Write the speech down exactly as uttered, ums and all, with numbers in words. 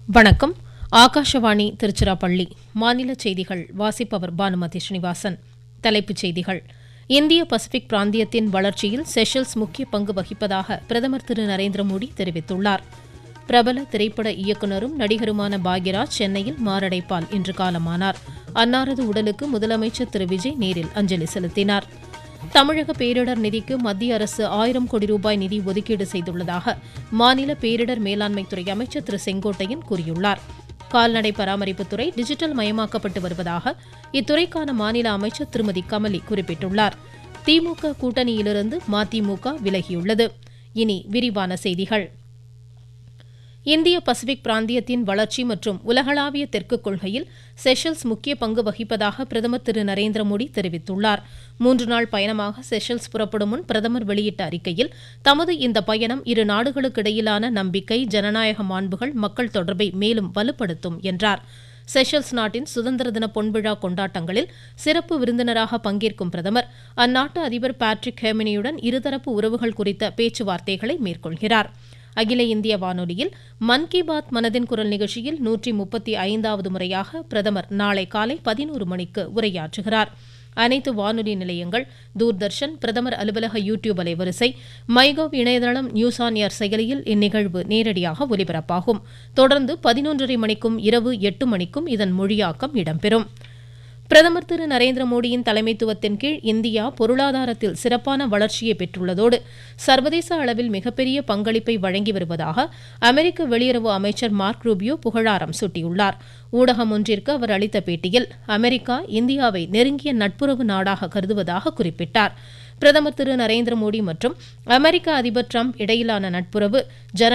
வணக்கம். ஆகாஷவாணி திருச்சிராப்பள்ளி. மாநில செய்திகள் வாசிப்பவர் பானுமதி ஸ்ரீனிவாசன். தலைப்புச் செய்திகள். இந்திய பசிபிக் பிராந்தியத்தின் வளர்ச்சியில் செஷல்ஸ் முக்கிய பங்கு வகிப்பதாக பிரதமர் திரு நரேந்திர மோடி தெரிவித்துள்ளார். பிரபல திரைப்பட இயக்குநரும் நடிகருமான பாக்யராஜ் சென்னையில் மாரடைப்பால் இன்று காலமானார். அன்னாரது உடலுக்கு முதலமைச்சர் திரு விஜய் நேரில் அஞ்சலி செலுத்தினார். தமிழக பேரிடர் நிதிக்கு மத்திய அரசு ஆயிரம் கோடி ரூபாய் நிதி ஒதுக்கீடு செய்துள்ளதாக மாநில பேரிடர் மேலாண்மைத்துறை அமைச்சர் திரு செங்கோட்டையன் கூறியுள்ளார். கால்நடை பராமரிப்புத்துறை டிஜிட்டல் மயமாக்கப்பட்டு வருவதாக இத்துறைக்கான மாநில அமைச்சர் திருமதி கமலி குறிப்பிட்டுள்ளார். திமுக கூட்டணியிலிருந்து மதிமுக விலகியுள்ளது. இனி விரிவான செய்திகள். இந்திய பசிபிக் பிராந்தியத்தின் வளர்ச்சி மற்றும் உலகளாவிய தெற்கு கொள்கையில் செஷல்ஸ் முக்கிய பங்கு வகிப்பதாக பிரதமர் திரு நரேந்திர மோடி தெரிவித்துள்ளார். மூன்று நாள் பயணமாக செஷல்ஸ் புறப்படும் முன் பிரதமர் வெளியிட்ட அறிக்கையில் தமது இந்த பயணம் இரு நாடுகளுக்கிடையிலான நம்பிக்கை, ஜனநாயக மாண்புகள், மக்கள் தொடர்பை மேலும் வலுப்படுத்தும் என்றார். செஷல்ஸ் நாட்டின் சுதந்திர தின பொன்விழா கொண்டாட்டங்களில் சிறப்பு விருந்தினராக பங்கேற்கும் பிரதமர் அந்நாட்டு அதிபர் பேட்ரிக் ஹெர்மினியுடன் இருதரப்பு உறவுகள் குறித்த பேச்சுவார்த்தைகளை மேற்கொள்கிறார். அகில இந்திய வானொலியில் மன் கி பாத் மனதின் குரல் நிகழ்ச்சியில் நூற்றி முப்பத்தி ஐந்தாவது முறையாக பிரதமர் நாளை காலை பதினோரு மணிக்கு உரையாற்றுகிறார். அனைத்து வானொலி நிலையங்கள், தூர்தர்ஷன், பிரதமர் அலுவலக யூடியூப் அலைவரிசை, மைகவ் இணையதளம், நியூஸ் ஆன் ஏர் செயலியில் இந்நிகழ்வு நேரடியாக ஒலிபரப்பாகும். தொடர்ந்து பதினொன்றரை மணிக்கும் இரவு எட்டு மணிக்கும் இதன் மொழியாக்கம் இடம்பெறும். பிரதமர் திரு நரேந்திர மோடியின் தலைமைத்துவத்தின் கீழ் இந்தியா பொருளாதாரத்தில் சிறப்பான வளர்ச்சியை பெற்றுள்ளதோடு சர்வதேச அளவில் மிகப்பெரிய பங்களிப்பை வழங்கி வருவதாக அமெரிக்க வெளியுறவு அமைச்சர் மார்க் ரூபியோ புகழாரம் சூட்டியுள்ளார். ஊடகம் ஒன்றிற்கு அவர் அளித்த பேட்டியில் அமெரிக்கா இந்தியாவை நெருங்கிய நட்புறவு நாடாக கருதுவதாக குறிப்பிட்டார். பிரதமர் திரு நரேந்திர மோடி மற்றும் அமெரிக்க அதிபர் டிரம்ப் இடையிலான நட்புறவு ஜன